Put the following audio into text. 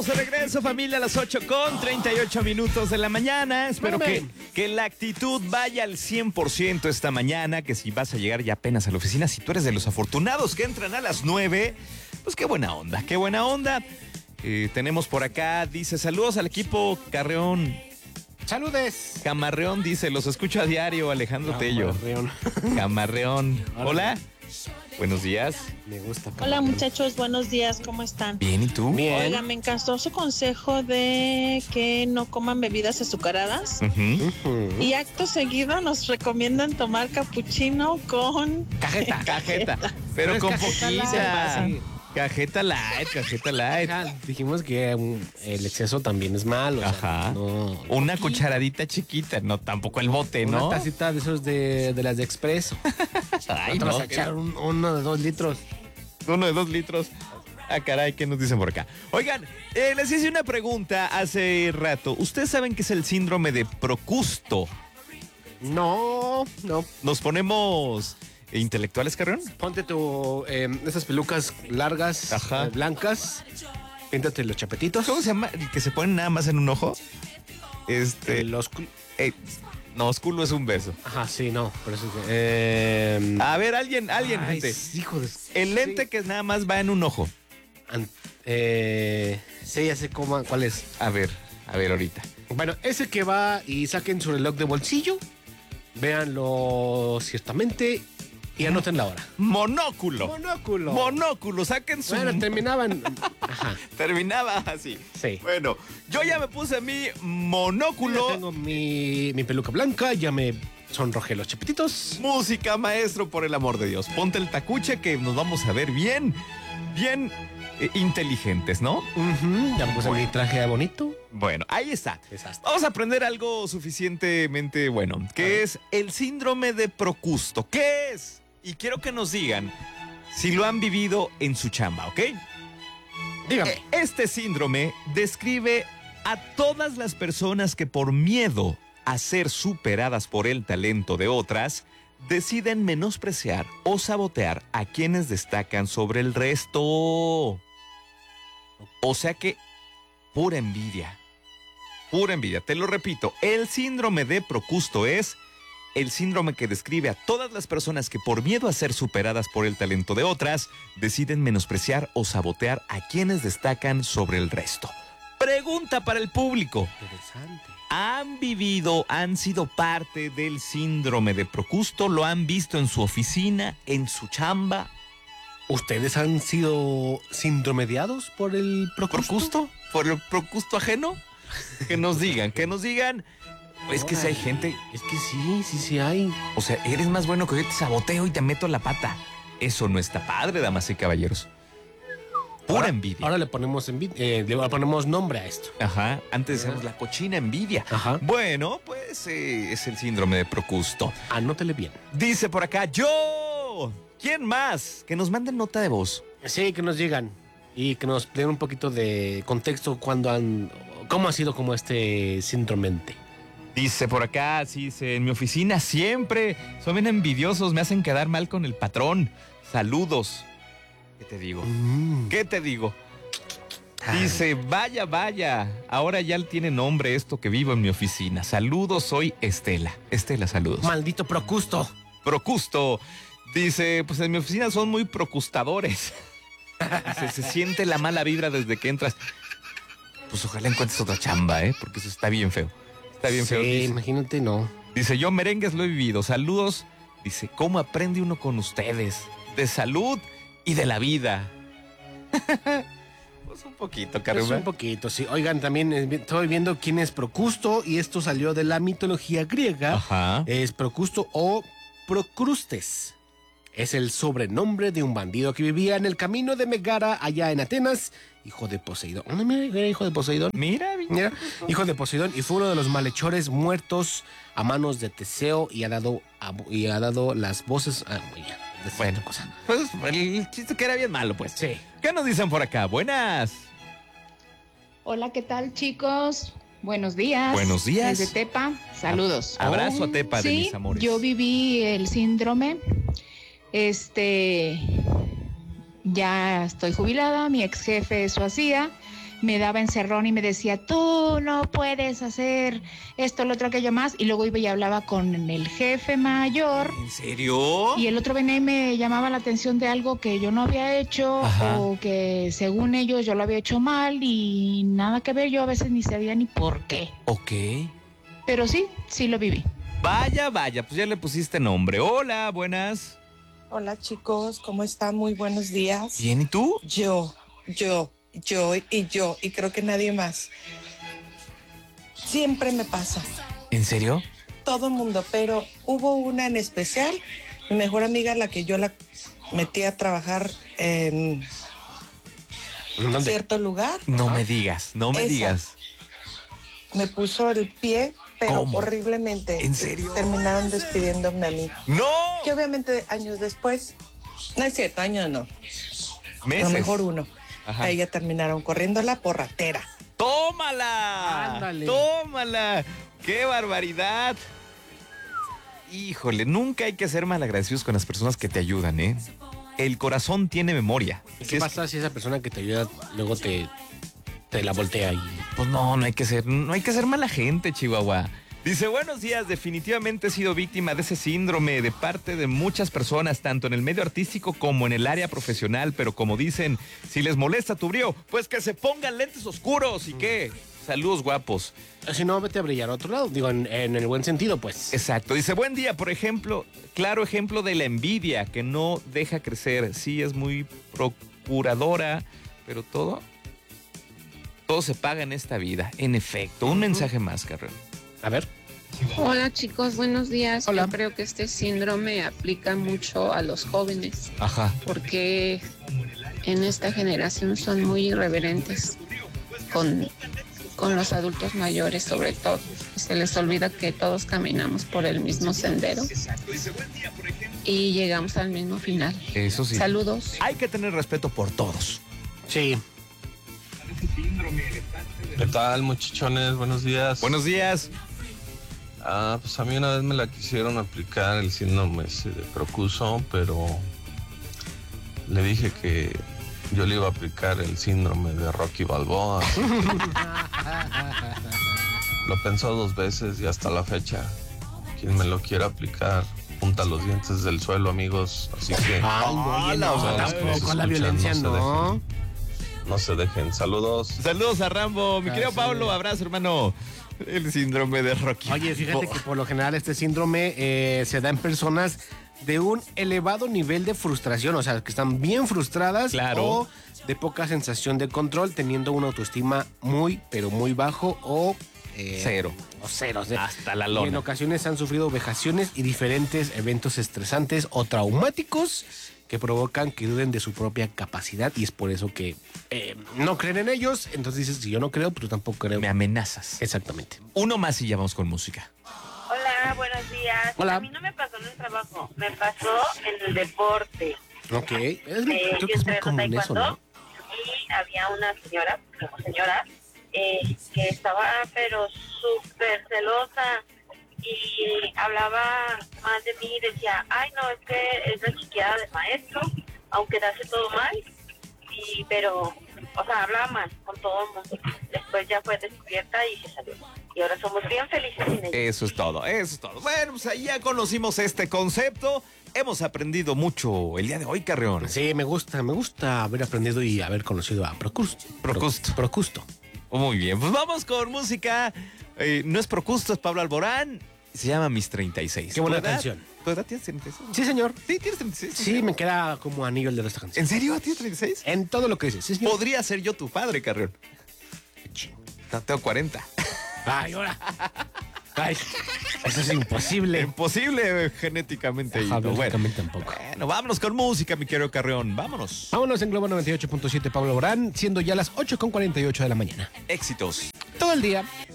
De regreso, familia, a las 8:38 de la mañana. Espero que la actitud vaya al 100% esta mañana, que si vas a llegar ya apenas a la oficina, si tú eres de los afortunados que entran a las 9, pues qué buena onda, qué buena onda. Tenemos por acá, dice, saludos al equipo Carreón. ¡Saludes! Camarreón dice, los escucho a diario, Alejandro Tello. Camarreón. Hola. Buenos días. Me gusta. Hola muchachos, buenos días, ¿cómo están? Bien, ¿y tú? Bien. Oiga, me encantó su consejo de que no coman bebidas azucaradas. Y acto seguido nos recomiendan tomar capuchino con Cajeta. Pero con cajeta poquita. light. Cajeta light. Ajá, dijimos que el exceso también es malo. Ajá. Una cucharadita chiquita, no tampoco el bote, ¿no? Una tacita de esos de las de expreso. Ay, no te no. vas a echar uno de 2 litros. Uno de 2 litros. Ah, caray, ¿qué nos dicen por acá? Oigan, les hice una pregunta hace rato. ¿Ustedes saben qué es el síndrome de Procusto? No. Nos ponemos intelectuales, Carrión. Ponte esas pelucas largas, Ajá. blancas. Píntate los chapetitos. ¿Cómo se llama? ¿El que se pone nada más en un ojo? No, culo es un beso. Ajá, sí, no. Por eso A ver, alguien, gente. Hijo de... El lente que nada más va en un ojo. Sí, ya sé cuál es. A ver, ahorita. Bueno, ese que va y saquen su reloj de bolsillo, véanlo ciertamente y anoten la hora. Monóculo. Monóculo, saquen su... Bueno, terminaban. Ajá. Terminaba así. Sí. Bueno, yo ya me puse mi monóculo. Yo tengo mi peluca blanca, ya me sonrojé los chapetitos. Música, maestro, por el amor de Dios. Ponte el tacuche que nos vamos a ver bien inteligentes, ¿no? Ya me puse mi traje bonito. Bueno, ahí está. Desastre. Vamos a aprender algo suficientemente bueno, que es el síndrome de Procusto. ¿Qué es? Y quiero que nos digan si lo han vivido en su chamba, ¿ok? Dígame. Este síndrome describe a todas las personas que por miedo a ser superadas por el talento de otras, deciden menospreciar o sabotear a quienes destacan sobre el resto. O sea que, pura envidia. Te lo repito, el síndrome de Procusto es el síndrome que describe a todas las personas que por miedo a ser superadas por el talento de otras, deciden menospreciar o sabotear a quienes destacan sobre el resto. Pregunta para el público. Interesante. Han sido parte del síndrome de Procusto? ¿Lo han visto en su oficina, en su chamba? ¿Ustedes han sido síndromediados por el Procusto? ¿Por el Procusto ajeno? Que nos digan. Es que si hay gente. Es que sí hay. O sea, eres más bueno que yo, te saboteo y te meto la pata. Eso no está padre, damas y caballeros. Pura envidia. Ahora le ponemos nombre a esto. Ajá, antes decíamos la cochina envidia. Ajá. Bueno, pues es el síndrome de Procusto. Anótele bien. Dice por acá, yo. ¿Quién más? Que nos manden nota de voz. Sí, que nos llegan y que nos den un poquito de contexto cómo ha sido como este síndrome. Dice por acá, sí, dice, en mi oficina siempre son bien envidiosos, me hacen quedar mal con el patrón. Saludos. ¿Qué te digo? Dice, vaya, ahora ya tiene nombre esto que vivo en mi oficina. Saludos, soy Estela. Estela, saludos. Maldito Procusto. Procusto. Dice, pues en mi oficina son muy procustadores. Dice, se siente la mala vibra desde que entras. Pues ojalá encuentres otra chamba, porque eso está bien feo. Está bien feo. Sí, Dice, imagínate, no. Dice, yo merengues lo he vivido. Saludos. Dice, ¿cómo aprende uno con ustedes? De salud y de la vida. Pues un poquito, Carmen. Pues un poquito, sí. Oigan, también estoy viendo quién es Procusto y esto salió de la mitología griega. Ajá. Es Procusto o Procrustes. Es el sobrenombre de un bandido que vivía en el camino de Megara, allá en Atenas, hijo de Poseidón. Mira, hijo de Poseidón. Mira, Hijo de Poseidón, y fue uno de los malhechores muertos a manos de Teseo y ha dado las voces. Bueno, cosa. Pues el chiste que era bien malo, pues. Sí. ¿Qué nos dicen por acá? Buenas. Hola, ¿qué tal, chicos? Buenos días. Buenos días. Desde Tepa, saludos. Abrazo a Tepa de Sí, mis amores. yo viví el síndrome. Ya estoy jubilada, mi ex jefe eso hacía. me daba encerrón y me decía, tú no puedes hacer esto, lo otro, aquello más. Y luego iba y hablaba con el jefe mayor. ¿En serio? Y el otro venía y me llamaba la atención de algo que yo no había hecho. Ajá. O que según ellos yo lo había hecho mal y nada que ver. Yo a veces ni sabía ni por qué. Ok. Pero sí lo viví. Vaya, pues ya le pusiste nombre. Hola, buenas. Hola chicos, ¿cómo están? Muy buenos días. Bien, ¿y tú? Yo, y creo que nadie más. Siempre me pasa, ¿En serio? todo el mundo, pero hubo una en especial, mi mejor amiga, la que yo la metí a trabajar en ¿Dónde? cierto lugar, No me digas, no me Esa. digas. me puso el pie, pero ¿Cómo? horriblemente. ¿En serio? Terminaron despidiéndome a mí. ¡No! Que obviamente años después, no es cierto, años no, Meses. a lo mejor uno. Ajá. A ella terminaron corriéndola por ratera. ¡Tómala! Ándale. ¡Tómala! ¡Qué barbaridad! Híjole, nunca hay que ser malagradecidos con las personas que te ayudan, ¿eh? El corazón tiene memoria. ¿Y Si qué es- pasa si esa persona que te ayuda luego te la voltea y... Pues no hay que ser mala gente, Chihuahua. Dice, buenos días, definitivamente he sido víctima de ese síndrome de parte de muchas personas, tanto en el medio artístico como en el área profesional, pero como dicen, si les molesta tu brío, pues que se pongan lentes oscuros y qué. Saludos guapos. Si no, vete a brillar a otro lado. Digo, en el buen sentido, pues. Exacto. Dice, buen día, por ejemplo, claro ejemplo de la envidia que no deja crecer. Sí, es muy procuradora, pero todo se paga en esta vida. En efecto, un mensaje más, Carrera. A ver. Hola chicos, buenos días. Hola. Yo creo que este síndrome aplica mucho a los jóvenes Ajá. porque en esta generación son muy irreverentes con los adultos mayores sobre todo. Se les olvida que todos caminamos por el mismo sendero y llegamos al mismo final. Eso sí. Saludos. Hay que tener respeto por todos. Sí. ¿Qué tal, muchachones? Buenos días. Buenos días. Pues a mí una vez me la quisieron aplicar el síndrome ese de Procuso, pero le dije que yo le iba a aplicar el síndrome de Rocky Balboa. Lo pensó 2 veces y hasta la fecha, quien me lo quiera aplicar, punta los dientes del suelo, amigos. Así que Ay, no, oye, no, Hola, tampoco la escuchan, violencia, no se no. no se dejen. Saludos. Saludos a Rambo. Mi querido sí. Pablo, abrazo, hermano. El síndrome de Rocky. Oye, fíjate que por lo general este síndrome se da en personas de un elevado nivel de frustración, o sea, que están bien frustradas Claro. o de poca sensación de control, teniendo una autoestima muy, pero muy bajo o... Cero. O cero. O sea, Hasta la y en lona. ocasiones han sufrido vejaciones y diferentes eventos estresantes o traumáticos que provocan que duden de su propia capacidad y es por eso que no creen en ellos. Entonces dices, si yo no creo, pero tampoco creo. Me amenazas. Exactamente. Uno más y ya vamos con música. Hola, buenos días. Hola. A mí no me pasó en el trabajo, me pasó en el deporte. Ok. Creo Yo que es muy entreno común eso, taekwondo ¿no? y había una señora, que estaba pero súper celosa y hablaba más de mí, decía, ay no, es que es la chiquilla del maestro, aunque hace todo mal, pero, o sea, hablaba mal con todo el mundo. Después ya fue descubierta y se salió. Y ahora somos bien felices sin ella. Eso es todo, eso es todo. Bueno, pues ahí ya conocimos este concepto. Hemos aprendido mucho el día de hoy, Carreón. Sí, me gusta haber aprendido y haber conocido a Procusto. Procusto. Muy bien, pues vamos con música. No es Procusto, es Pablo Alborán. Se llama Mis 36. Qué buena ¿Tu edad? canción. ¿Tu edad tienes 36? Sí, señor. Sí, tienes 36. Sí, me queda como anillo el de esta canción. ¿En serio? ¿Tienes 36? En todo lo que dices. Sí, señor. Podría ser yo tu padre, Carreón. No, tengo 40. Ay, ahora. Ay, eso es imposible. Imposible genéticamente. Ajá, Bueno, biológicamente tampoco. bueno, vámonos con música, mi querido Carreón. Vámonos. Vámonos en Globo 98.7 Pablo Alborán, siendo ya las 8:48 de la mañana. Éxitos. Todo el día.